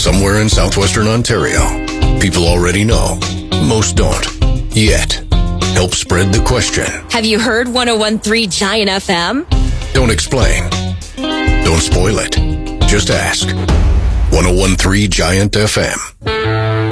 somewhere in southwestern Ontario. People already know. Most don't. Yet. Help spread the question. Have you heard 101.3 Giant FM? Don't explain. Don't spoil it. Just ask. 101.3 Giant FM.